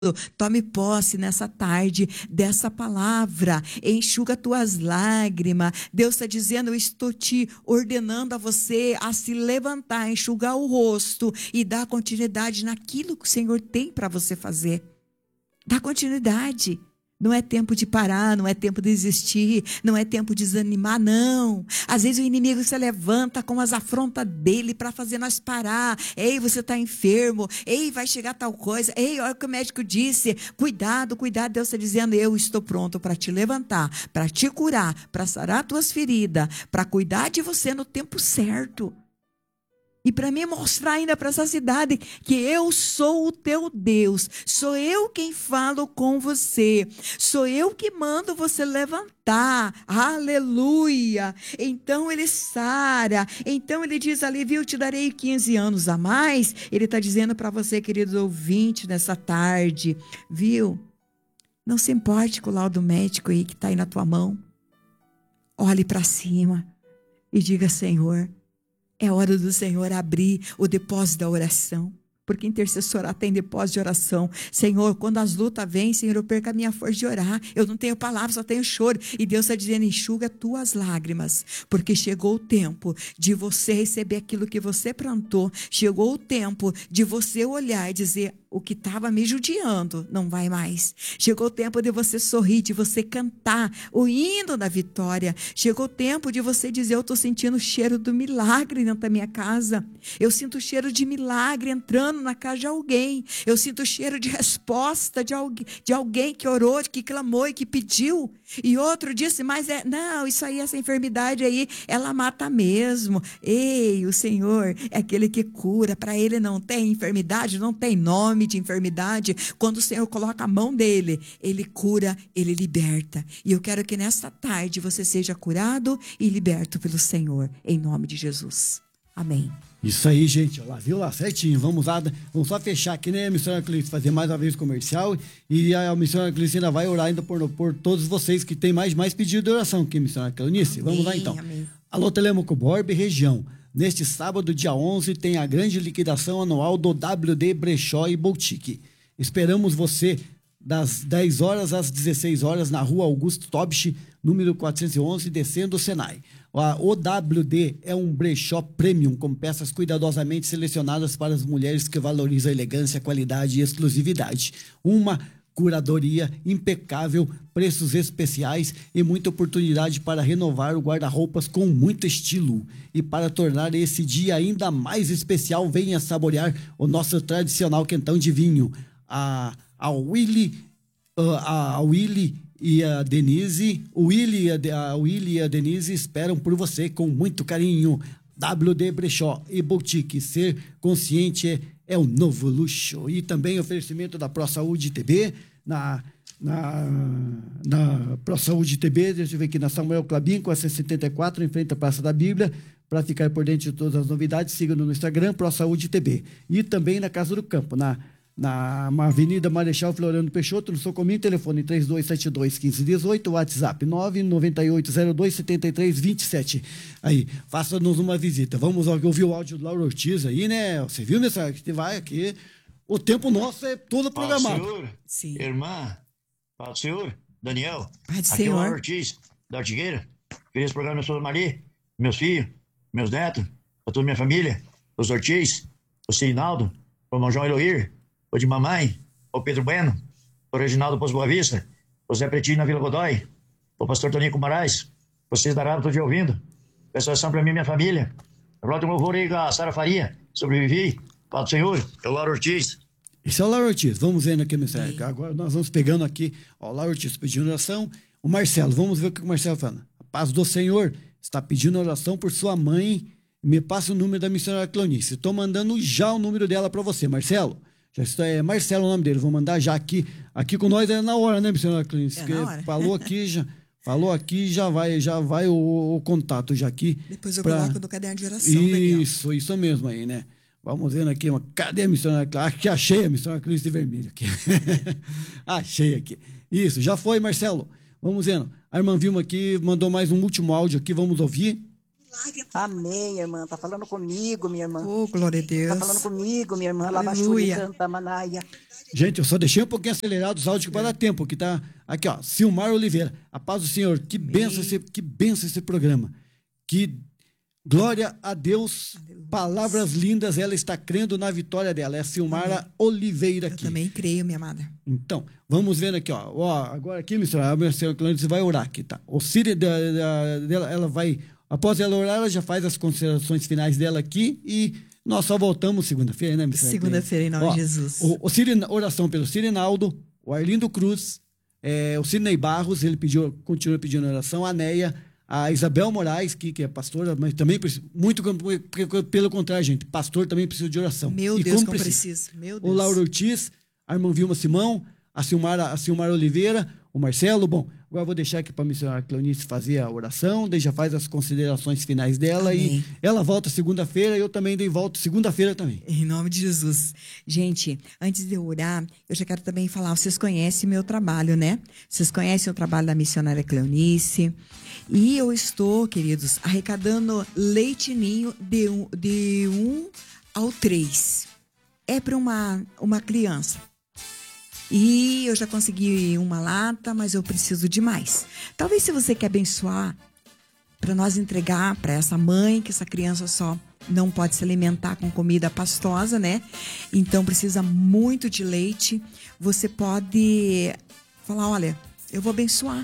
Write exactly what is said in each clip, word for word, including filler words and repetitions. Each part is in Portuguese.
Tome posse nessa tarde dessa palavra, enxuga tuas lágrimas. Deus está dizendo: eu estou te ordenando a você a se levantar, enxugar o rosto e dar continuidade naquilo que o Senhor tem para você fazer. Dá continuidade. Não é tempo de parar, não é tempo de desistir, não é tempo de desanimar, não. Às vezes o inimigo se levanta com as afrontas dele para fazer nós parar. Ei, você está enfermo. Ei, vai chegar tal coisa. Ei, olha o que o médico disse. Cuidado, cuidado. Deus está dizendo: eu estou pronto para te levantar, para te curar, para sarar tuas feridas, para cuidar de você no tempo certo. E para mim mostrar ainda para essa cidade que eu sou o teu Deus, sou eu quem falo com você, sou eu que mando você levantar, aleluia. Então ele sara, então ele diz ali, viu, te darei quinze anos a mais. Ele está dizendo para você, querido ouvinte, nessa tarde, viu, não se importe com o laudo médico aí que está aí na tua mão, olhe para cima e diga: Senhor, é hora do Senhor abrir o depósito da oração, porque intercessora tem depósito de oração. Senhor, quando as lutas vêm, Senhor, eu perco a minha força de orar, eu não tenho palavras, só tenho choro, e Deus está dizendo: enxuga tuas lágrimas, porque chegou o tempo de você receber aquilo que você plantou, chegou o tempo de você olhar e dizer: o que estava me judiando não vai mais. Chegou o tempo de você sorrir, de você cantar o hino da vitória. Chegou o tempo de você dizer: eu estou sentindo o cheiro do milagre dentro da minha casa. Eu sinto o cheiro de milagre entrando na casa de alguém. Eu sinto o cheiro de resposta de alguém, de alguém que orou, que clamou e que pediu. E outro disse: mas é, não, isso aí, essa enfermidade aí, ela mata mesmo. Ei, o Senhor é aquele que cura. Para ele não tem enfermidade, não tem nome de enfermidade. Quando o Senhor coloca a mão dele, ele cura, ele liberta. E eu quero que nesta tarde você seja curado e liberto pelo Senhor, em nome de Jesus. Amém. Isso aí, gente, lá, viu lá, certinho. Vamos lá, vamos só fechar aqui, né, missionária Cleice, fazer mais uma vez comercial, e a missionária Cleice ainda vai orar ainda por, por todos vocês que tem mais, mais pedido de oração aqui, missionária Cleonice. Vamos lá então. Amém. Alô, Telêmaco Borba e região. Neste sábado, dia onze, tem a grande liquidação anual do W D Brechó e Boutique. Esperamos você das dez horas às dezesseis horas na rua Augusto Tobsch, número quatrocentos e onze, descendo o Senai. A O W D é um brechó premium com peças cuidadosamente selecionadas para as mulheres que valorizam a elegância, qualidade e exclusividade. Uma curadoria impecável, preços especiais e muita oportunidade para renovar o guarda-roupas com muito estilo. E para tornar esse dia ainda mais especial, venha saborear o nosso tradicional quentão de vinho. A, a Willy, a, a Willy e a Denise, o Willy, a, a Willy e a Denise esperam por você com muito carinho. W D Brechó e Boutique, ser consciente é, é o novo luxo. E também oferecimento da ProSaúde T B, na, na, na ProSaúde T B, deixa eu ver aqui, na Samuel Clabin, com a sessenta e quatro, em frente à Praça da Bíblia. Para ficar por dentro de todas as novidades, siga no Instagram, ProSaúde T B. E também na Casa do Campo, na na Avenida Marechal Floriano Peixoto, no Socominho, telefone três dois sete dois, um cinco um oito, WhatsApp nove nove oito zero dois sete três dois sete. Aí, faça-nos uma visita. Vamos ouvir o áudio do Lauro Ortiz aí, né? Você viu, nessa que vai aqui. O tempo nosso é todo programado. Senhor, sim. Irmã, Pai do Senhor, Daniel. Pai do aqui Senhor. É o Lauro Ortiz, da Ortigueira. Fiz esse programa, minha esposa Mari, meus filhos, meus netos, para toda a minha família, os Ortiz, o Sinaldo, o irmão João Eloir, o de mamãe, o Pedro Bueno, o Reginaldo Pós Boa Vista, o Zé Pretinho na Vila Godoy, o pastor Toninho Comarais, vocês da rádio, tô te ouvindo. Peço oração para mim e minha família. Rota um louvor aí com a Sara Faria, sobrevivi. Pai do Senhor, é o Lauro Ortiz. Esse é o Lauro Ortiz, vamos vendo aqui, mensagem. Agora nós vamos pegando aqui, ó, o Lauro Ortiz pedindo oração. O Marcelo, vamos ver o que o Marcelo fala. A paz do Senhor está pedindo oração por sua mãe. Me passa o número da missionária Cleonice. Estou mandando já o número dela para você, Marcelo. Já está, é Marcelo o nome dele, vou mandar já aqui, aqui com nós é na hora, né, missionária Cleonice? É falou aqui, já, falou aqui, já vai, já vai o, o contato já aqui. Depois eu pra... coloco no caderno de oração, Isso, Daniel. Isso mesmo aí, né? Vamos vendo aqui, uma, cadê a missionária Cleonice? Aqui achei a missionária Cleonice de vermelho aqui. Achei aqui. Isso, já foi, Marcelo. Vamos vendo. A irmã Vilma aqui mandou mais um último áudio aqui, vamos ouvir. Amém, irmã. Tá falando comigo, minha irmã. Oh, glória a Deus. Tá falando comigo, minha irmã. Aleluia. Canta, Manaia. Gente, eu só deixei um pouquinho acelerado os áudios para dar tempo, que tá aqui, ó, Silmar Oliveira. A paz do Senhor, que benção esse, que benção esse programa. Que glória a Deus, Aleluia. Palavras lindas, ela está crendo na vitória dela. É a Silmara Amém. Oliveira aqui. Eu também creio, minha amada. Então, vamos vendo aqui, ó. ó agora aqui, missionária, a missionária Cleonice vai orar aqui, tá? O Síria dela, ela vai, após ela orar, ela já faz as considerações finais dela aqui e nós só voltamos segunda-feira, né, missionária? Segunda-feira, em nome ó, de Jesus. O, o Ciri, oração pelo Cirinaldo, o Arlindo Cruz, é, o Sidney Barros, ele pediu, continua pedindo oração, a Neia, a Isabel Moraes, que, que é pastora, mas também precisa, muito pelo contrário, gente, pastor também precisa de oração. Meu e Deus, como, como precisa. precisa. Meu Deus. O Lauro Ortiz, a irmã Vilma Simão, a Silmara, a Silmara Oliveira, o Marcelo. Bom, agora eu vou deixar aqui para a missionária Cleonice fazer a oração, daí já faz as considerações finais dela. Amém. E ela volta segunda-feira e eu também dei volta segunda-feira também. Em nome de Jesus. Gente, antes de eu orar, eu já quero também falar, vocês conhecem meu trabalho, né? Vocês conhecem o trabalho da missionária Cleonice. E eu estou, queridos, arrecadando leite ninho de um, de um ao três. É para uma, uma criança. E eu já consegui uma lata, mas eu preciso de mais. Talvez se você quer abençoar, para nós entregar para essa mãe, que essa criança só não pode se alimentar com comida pastosa, né? Então precisa muito de leite. Você pode falar, olha, eu vou abençoar.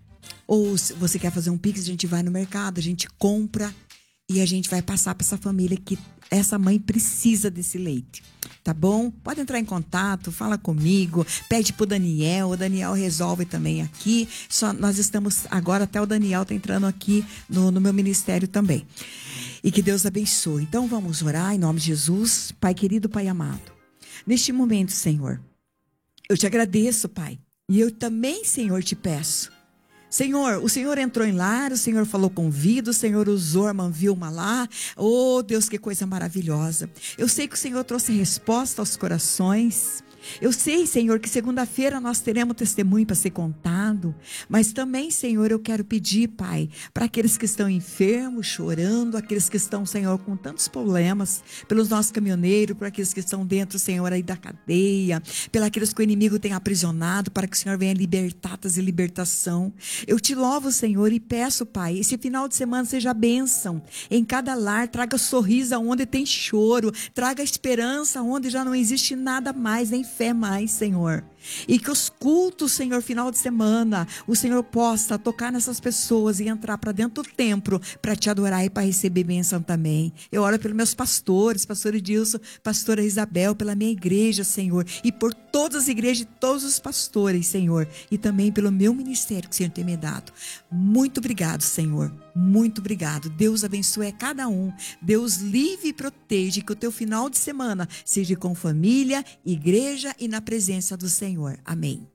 Ou se você quer fazer um pix, a gente vai no mercado, a gente compra e a gente vai passar para essa família que essa mãe precisa desse leite. Tá bom? Pode entrar em contato, fala comigo, pede pro Daniel, o Daniel resolve também aqui. Só nós estamos agora, até o Daniel tá entrando aqui no, no meu ministério também. E que Deus abençoe. Então vamos orar em nome de Jesus. Pai querido, Pai amado, neste momento, Senhor, eu te agradeço, Pai. E eu também, Senhor, te peço. Senhor, o Senhor entrou em lar, o Senhor falou com vida, o Senhor usou a irmã Vilma lá. Oh, Deus, que coisa maravilhosa. Eu sei que o Senhor trouxe resposta aos corações. Eu sei, Senhor, que segunda-feira nós teremos testemunho para ser contado, mas também, Senhor, eu quero pedir, Pai, para aqueles que estão enfermos, chorando, aqueles que estão, Senhor, com tantos problemas, pelos nossos caminhoneiros, por aqueles que estão dentro, Senhor, aí da cadeia, pelos aqueles que o inimigo tem aprisionado, para que o Senhor venha libertatas e libertação. Eu te louvo, Senhor, e peço, Pai, esse final de semana seja bênção em cada lar, traga sorriso onde tem choro, traga esperança onde já não existe nada mais, nem fé mais, Senhor. E que os cultos, Senhor, final de semana, o Senhor possa tocar nessas pessoas e entrar para dentro do templo para te adorar e para receber bênção também. Eu oro pelos meus pastores, pastor Edilson, pastora Isabel, pela minha igreja, Senhor, e por todas as igrejas e todos os pastores, Senhor, e também pelo meu ministério que o Senhor tem me dado. Muito obrigado, Senhor. Muito obrigado. Deus abençoe a cada um. Deus livre e proteja, que o teu final de semana seja com família, igreja e na presença do Senhor. Amém.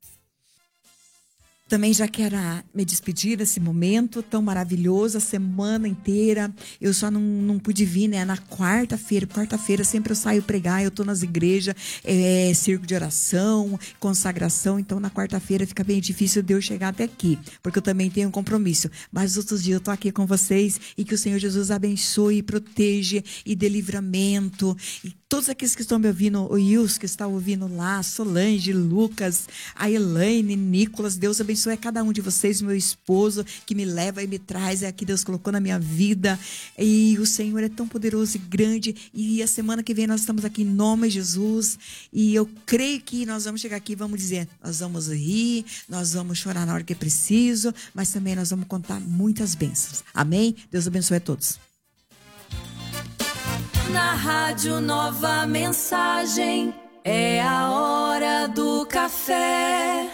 Também já quero me despedir desse momento tão maravilhoso, a semana inteira. Eu só não, não pude vir, né? Na quarta-feira, quarta-feira sempre eu saio pregar, eu tô nas igrejas, é, circo de oração, consagração. Então na quarta-feira fica bem difícil de eu chegar até aqui, porque eu também tenho um compromisso. Mas os outros dias eu tô aqui com vocês e que o Senhor Jesus abençoe, proteja e dê livramento. E todos aqueles que estão me ouvindo, o Wilson que está ouvindo lá, Solange, Lucas, a Elaine, Nicolas, Deus abençoe a cada um de vocês, meu esposo, que me leva e me traz, é que Deus colocou na minha vida. E o Senhor é tão poderoso e grande. E a semana que vem nós estamos aqui em nome de Jesus. E eu creio que nós vamos chegar aqui e vamos dizer, nós vamos rir, nós vamos chorar na hora que é preciso, mas também nós vamos contar muitas bênçãos. Amém? Deus abençoe a todos. Na Rádio Nova Mensagem, é a hora do café.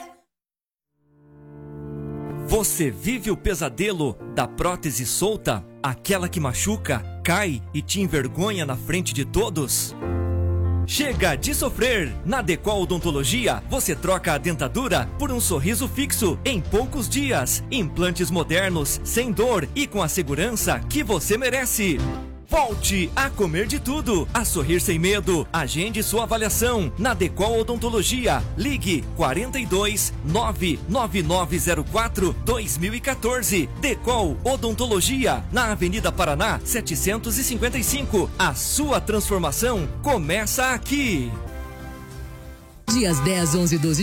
Você vive o pesadelo da prótese solta? Aquela que machuca, cai e te envergonha na frente de todos? Chega de sofrer! Na Decol Odontologia, você troca a dentadura por um sorriso fixo em poucos dias. Implantes modernos, sem dor e com a segurança que você merece. Volte a comer de tudo, a sorrir sem medo. Agende sua avaliação na Decol Odontologia. Ligue quarenta e dois, nove nove nove zero quatro, dois mil e quatorze. Decol Odontologia, na Avenida Paraná, setecentos e cinquenta e cinco. A sua transformação começa aqui. Dias dez, onze e doze